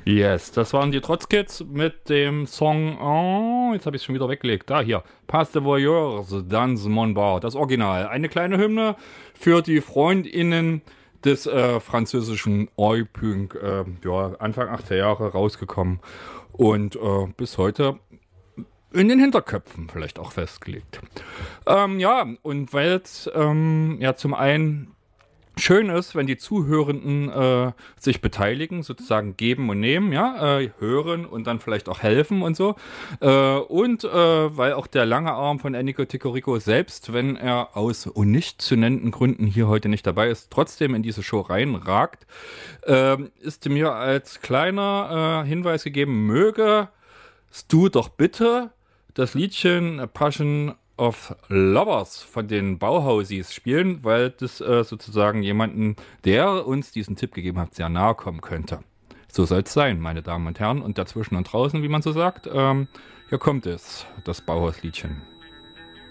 Yes, das waren die Trotzkids mit dem Song, oh, jetzt habe ich es schon wieder weggelegt, da hier, Pas de Voyeurs, dans mon bar, das Original. Eine kleine Hymne für die FreundInnen des französischen Oi-Punk, ja, Anfang 80er Jahre rausgekommen und bis heute in den Hinterköpfen vielleicht auch festgelegt. Ja, und weil es ja zum einen schön ist, wenn die Zuhörenden sich beteiligen, sozusagen geben und nehmen, ja, hören und dann vielleicht auch helfen und so. Und weil auch der lange Arm von Ennio Ticorico selbst, wenn er aus nicht zu nennenden Gründen hier heute nicht dabei ist, trotzdem in diese Show reinragt, ist mir als kleiner Hinweis gegeben, mögest du doch bitte das Liedchen Passion of Lovers von den Bauhausis spielen, weil das sozusagen jemanden, der uns diesen Tipp gegeben hat, sehr nahe kommen könnte. So soll es sein, meine Damen und Herren. Und dazwischen und draußen, wie man so sagt, hier kommt es, das Bauhausliedchen.